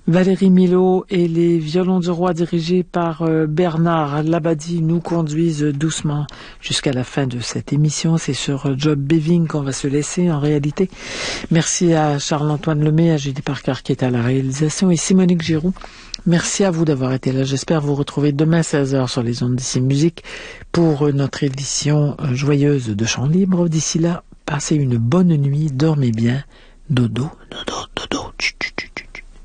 Valérie Milhaud et les violons du roi dirigés par Bernard Labadie nous conduisent doucement jusqu'à la fin de cette émission. C'est sur Job Beving qu'on va se laisser en réalité. Merci à Charles-Antoine Lemay, à Julie Parker qui est à la réalisation et Simonique Giroux. Merci à vous d'avoir été là. J'espère vous retrouver demain 16h sur les ondes d'Ici Musique pour notre édition joyeuse de Chant Libre. D'ici là, passez une bonne nuit, dormez bien. Dodo, dodo, dodo. Tch, tch.